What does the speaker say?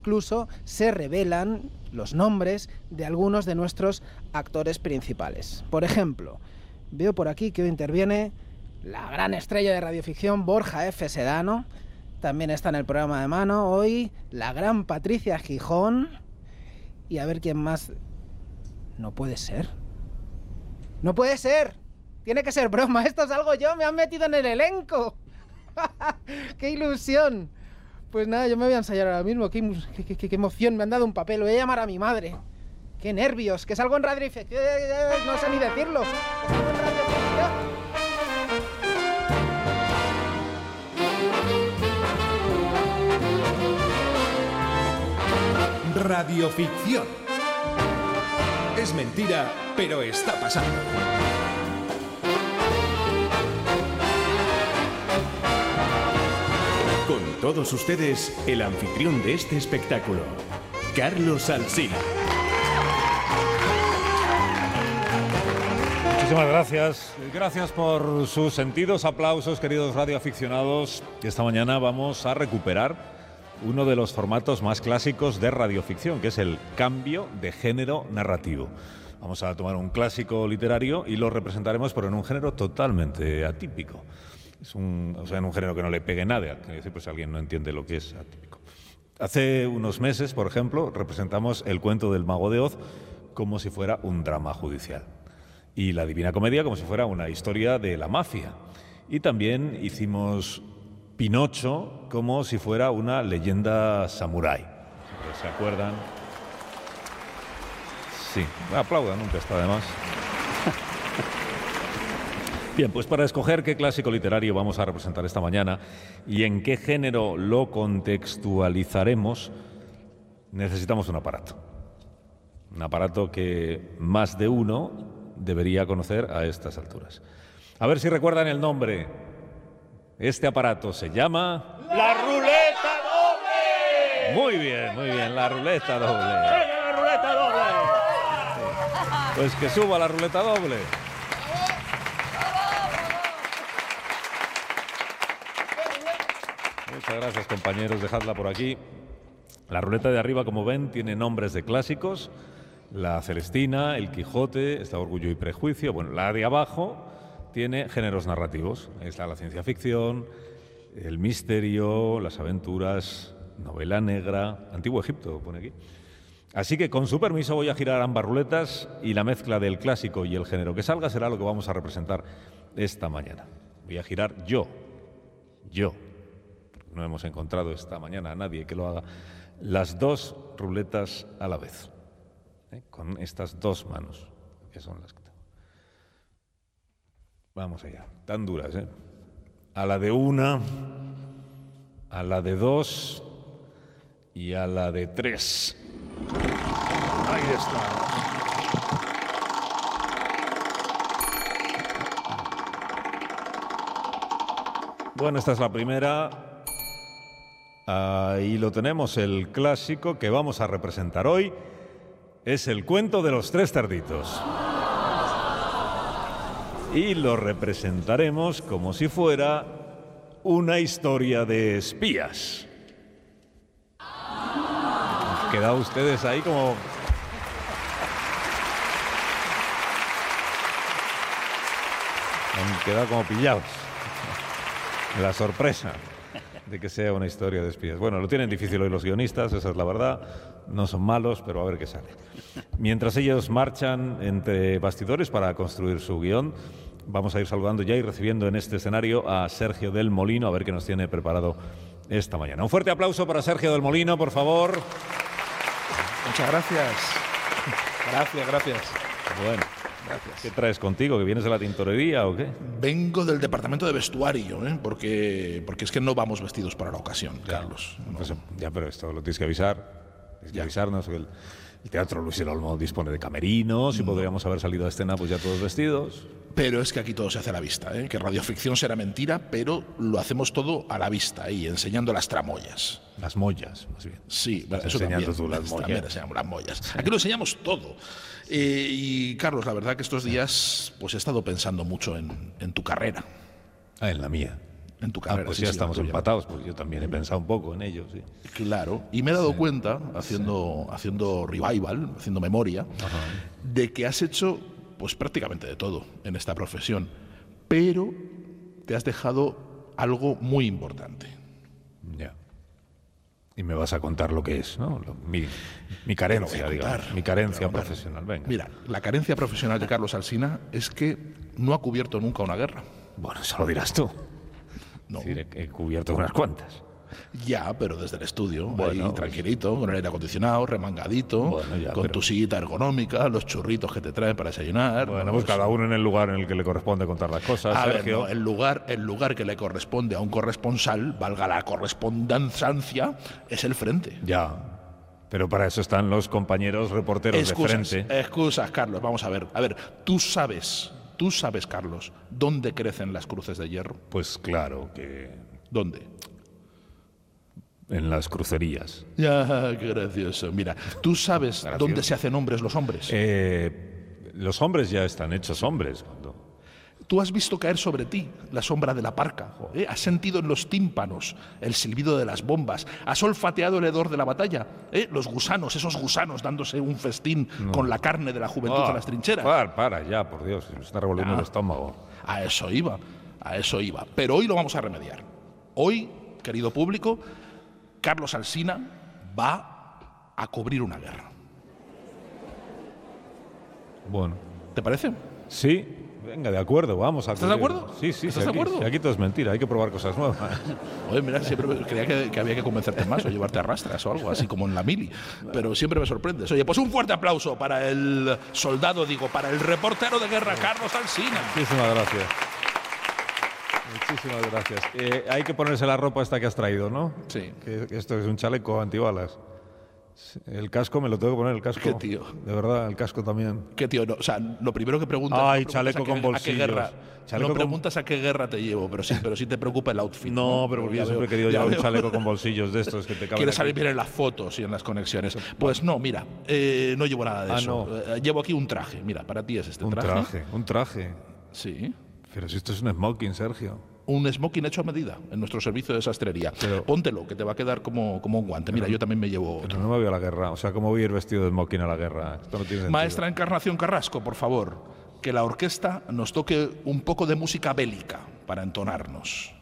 Incluso se revelan los nombres de algunos de nuestros actores principales. Por ejemplo, veo por aquí que hoy interviene la gran estrella de radioficción Borja F. Sedano. También está en el programa de mano hoy la gran Patricia Gijón. Y a ver quién más. No puede ser. ¡No puede ser! Tiene que ser broma. Esto es algo yo. Me han metido en el elenco. ¡Qué ilusión! Pues nada, yo me voy a ensayar ahora mismo. Qué emoción, me han dado un papel. Voy a llamar a mi madre. ¡Qué nervios! Que salgo en radioficción. No sé ni decirlo. Que salgo en radioficción. Radioficción. Es mentira, pero está pasando. Con todos ustedes, el anfitrión de este espectáculo, Carlos Alsina. Muchísimas gracias. Gracias por sus sentidos aplausos, queridos radioaficionados. Esta mañana vamos a recuperar uno de los formatos más clásicos de radioficción, que es el cambio de género narrativo. Vamos a tomar un clásico literario y lo representaremos, pero en un género totalmente atípico. En un género que no le pegue nada, que decir, pues alguien no entiende lo que es atípico. Hace unos meses, por ejemplo, representamos El cuento del mago de Oz como si fuera un drama judicial y La Divina Comedia como si fuera una historia de la mafia. Y también hicimos Pinocho como si fuera una leyenda samurái. ¿Se acuerdan? Sí, aplaudan, nunca está de más. Bien, pues para escoger qué clásico literario vamos a representar esta mañana y en qué género lo contextualizaremos, necesitamos un aparato. Un aparato que más de uno debería conocer a estas alturas. A ver si recuerdan el nombre. Este aparato se llama... ¡La ruleta doble! Muy bien, la ruleta doble. ¡Venga, la ruleta doble! Pues que suba la ruleta doble. Muchas gracias, compañeros. Dejadla por aquí. La ruleta de arriba, como ven, tiene nombres de clásicos. La Celestina, El Quijote, está Orgullo y Prejuicio. Bueno, la de abajo tiene géneros narrativos. Está la ciencia ficción, el misterio, las aventuras, novela negra, Antiguo Egipto, pone aquí. Así que, con su permiso, voy a girar ambas ruletas y la mezcla del clásico y el género que salga será lo que vamos a representar esta mañana. Voy a girar yo. No hemos encontrado esta mañana a nadie que lo haga. Las dos ruletas a la vez. Con estas dos manos, que son las que tengo. Vamos allá. Tan duras, ¿eh? A la de una, a la de dos y a la de tres. Ahí está. Bueno, esta es la primera. Ahí lo tenemos, el clásico que vamos a representar hoy es El cuento de los tres cerditos. Y lo representaremos como si fuera una historia de espías. Han quedado ustedes ahí como... Han quedado como pillados. La sorpresa de que sea una historia de espías. Bueno, lo tienen difícil hoy los guionistas, esa es la verdad. No son malos, pero a ver qué sale. Mientras ellos marchan entre bastidores para construir su guión, vamos a ir saludando ya y recibiendo en este escenario a Sergio del Molino, a ver qué nos tiene preparado esta mañana. Un fuerte aplauso para Sergio del Molino, por favor. Muchas gracias. Gracias. Bueno. Gracias. ¿Qué traes contigo? ¿Que vienes de la tintorería o qué? Vengo del departamento de vestuario, porque es que no vamos vestidos para la ocasión, Carlos. No. Pues, ya, pero esto lo tienes que avisar. Tienes que avisarnos. El Teatro Luis el Olmo dispone de camerinos y podríamos haber salido a escena pues ya todos vestidos. Pero es que aquí todo se hace a la vista, que radioficción será mentira, pero lo hacemos todo a la vista y enseñando las tramoyas. Las mollas, más bien. Sí, Estás eso enseñando también. tú las mollas. También enseñamos las mollas. Aquí lo enseñamos todo. Y Carlos, la verdad que estos días pues he estado pensando mucho en tu carrera. Ah, en la mía. en tu carrera. Pues sí, ya sí, estamos la tuya. empatados, pues yo también he pensado un poco en ello, sí. Claro, y me he dado cuenta, haciendo revival, haciendo memoria, de que has hecho pues prácticamente de todo en esta profesión, pero te has dejado algo muy importante. Ya. Y me vas a contar lo que es, ¿no? Mi carencia, digamos. Mi carencia profesional. Venga. Mira, la carencia profesional de Carlos Alsina es que no ha cubierto nunca una guerra. Bueno, eso lo dirás tú. No. Es decir, he cubierto unas cuantas. Ya, pero desde el estudio, Bueno, ahí tranquilito, con el aire acondicionado, remangadito, Bueno, ya, con pero- tu sillita ergonómica, los churritos que te traen para desayunar. Bueno, pues cada uno en el lugar en el que le corresponde contar las cosas, A ver, Sergio. no, el lugar que le corresponde a un corresponsal, valga la correspondencia, es el frente. Ya. Pero para eso están los compañeros reporteros de frente. Excusas, Carlos, vamos a ver. A ver, tú sabes, Carlos, dónde crecen las cruces de hierro. Pues claro que ¿Dónde? en las crucerías. Ya, qué gracioso. Mira, ¿tú sabes Gracioso. dónde se hacen hombres los hombres? Los hombres ya están hechos hombres. Tú has visto caer sobre ti la sombra de la parca, ¿eh? Has sentido en los tímpanos el silbido de las bombas, has olfateado el hedor de la batalla, ¿eh? Los gusanos, esos gusanos dándose un festín con la carne de la juventud a las trincheras. Para ya, por Dios, me está revolviendo el estómago. A eso iba. Pero hoy lo vamos a remediar. Hoy, querido público, Carlos Alsina va a cubrir una guerra. Bueno, ¿Te parece? sí, venga, de acuerdo, vamos a ¿Estás de cubrir. acuerdo? Sí, ¿Estás de acuerdo? Si aquí todo es mentira, hay que probar cosas nuevas. Oye, mira, siempre creía que había que convencerte más o llevarte a rastras o algo, así como en la mili. Pero siempre me sorprendes. Oye, pues un fuerte aplauso para el soldado, para el reportero de guerra, Carlos Alsina. Muchísimas gracias. Muchísimas gracias. Hay que ponerse la ropa esta que has traído, ¿no? Sí. Que esto es un chaleco antibalas. El casco me lo tengo que poner, el casco. Qué tío. De verdad, el casco también. ¿Qué tío? No, o sea, lo primero que preguntas... Ay, no preguntas chaleco a qué- con a qué bolsillos. guerra, Chaleco no con- preguntas a qué guerra te llevo, pero sí te preocupa el outfit. No, pero porque yo Ya siempre he veo, querido ya llevar un veo. chaleco con bolsillos de estos que te caben. Quieres aquí. salir bien en las fotos y en las conexiones. Pues no, mira, no llevo nada de eso. no. Llevo aquí un traje. Mira, para ti es este Un traje. Sí. Pero si esto es un smoking, Sergio. Un smoking hecho a medida en nuestro servicio de sastrería. Pero- Póntelo, que te va a quedar como un guante. Mira, yo también me llevo Pero otro. no me voy a la guerra. O sea, ¿cómo voy a ir vestido de smoking a la guerra? Esto no tiene sentido. Maestra Encarnación Carrasco, por favor, que la orquesta nos toque un poco de música bélica para entonarnos.